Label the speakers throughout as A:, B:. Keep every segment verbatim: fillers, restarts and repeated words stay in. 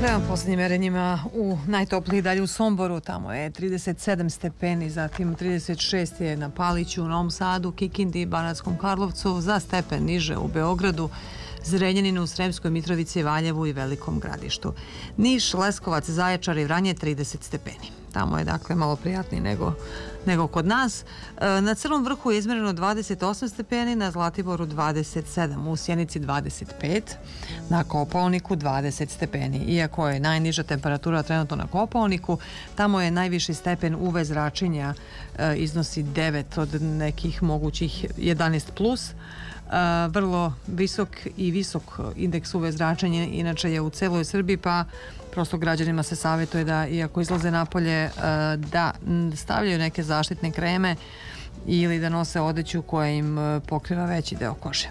A: Prema poslednjim merenjima u najtopliji dalje u Somboru, tamo je trideset sedam stepeni, zatim trideset šest je na Paliću, u Novom Sadu, Kikindi, Banatskom Karlovcu, za stepen niže u Beogradu, Zrenjaninu, Sremskoj Mitrovici, Valjevu i Velikom Gradištu. Niš, Leskovac, Zaječar i Vranje trideset stepeni. Tamo je dakle malo prijatnije nego, nego kod nas. Na Crnom vrhu je izmereno dvadeset osam stepeni, na Zlatiboru dvadeset sedam, u Sjenici dvadeset pet, na Kopaoniku dvadeset stepeni. Iako je najniža temperatura trenutno na Kopaoniku, tamo je najviši stepen U V zračenja, iznosi devet od nekih mogućih jedanaest plus. Vrlo visok i visok indeks U V zračenja inače je u celoj Srbiji, pa prosto građanima se savjetuje da, iako izlaze napolje, da stavljaju neke zaštitne kreme ili da nose odeću koja im pokriva veći deo kože.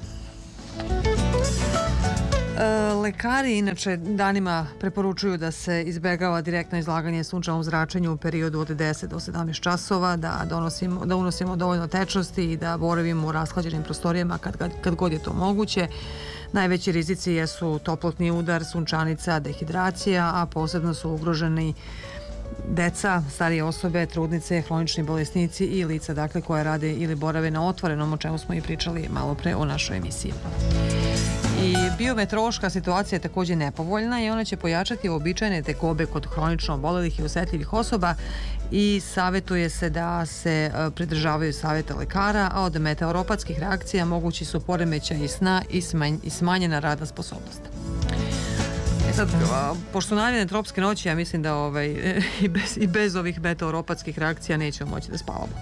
A: Lekari inače danima preporučuju da se izbegava direktno izlaganje sunčevom zračenju u periodu od deset do sedamnaest časova, da, donosimo, da unosimo dovoljno tečnosti i da boravimo u rashlađenim prostorijama kad, kad, kad god je to moguće. Najveći rizici jesu toplotni udar, sunčanica, dehidracija, a posebno su ugroženi deca, starije osobe, trudnice, hronični bolesnici i lica dakle koje rade ili borave na otvorenom, o čemu smo i pričali malo pre u našoj emisiji. I biometeorološka situacija je također nepovoljna i ona će pojačati uobičajene tegobe kod hronično obolelih i osetljivih osoba i savjetuje se da se pridržavaju savjeta lekara, a od meteoropatskih reakcija mogući su poremećaj sna i, smanj, i smanjena radna sposobnost. E sad, pošto najavljene tropske noći, ja mislim da ovaj, i, bez, i bez ovih meteoropatskih reakcija nećemo moći da spavamo.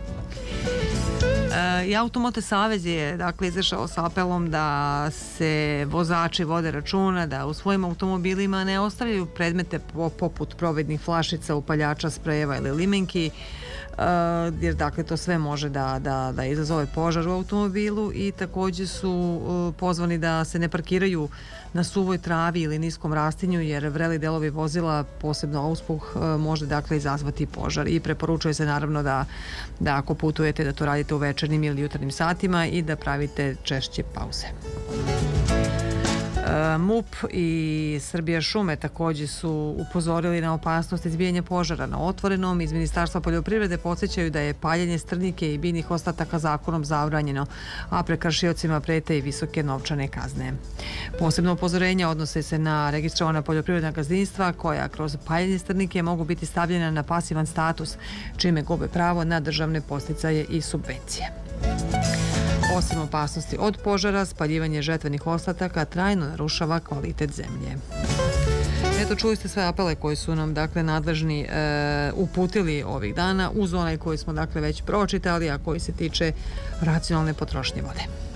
A: I Automoto savez je dakle izašao sa apelom da se vozači vode računa da u svojim automobilima ne ostavljaju predmete poput provednih flašica, upaljača, sprejeva ili limenki, jer dakle to sve može da, da, da izazove požar u automobilu, i također su pozvani da se ne parkiraju na suvoj travi ili niskom rastinju, jer vreli delovi vozila, posebno auspuh, može dakle izazvati požar, i preporučuje se naravno da, da ako putujete da to radite u večernjim ili jutarnjim satima i da pravite češće pauze. MUP i Srbija šume također su upozorili na opasnost izbijanja požara na otvorenom. Iz Ministarstva poljoprivrede podsjećaju da je paljenje strnjike i biljnih ostataka zakonom zabranjeno, a prekršiocima prete i visoke novčane kazne. Posebno upozorenja odnose se na registrovana poljoprivredna gazdinstva koja kroz paljenje strnjike mogu biti stavljena na pasivan status, čime gube pravo na državne podsticaje i subvencije. Osim opasnosti od požara, spaljivanje žetvenih ostataka trajno narušava kvalitet zemlje. Eto, čuli ste sve apele koji su nam dakle nadležni e, uputili ovih dana, uz onaj koji smo dakle već pročitali, a koji se tiče racionalne potrošnje vode.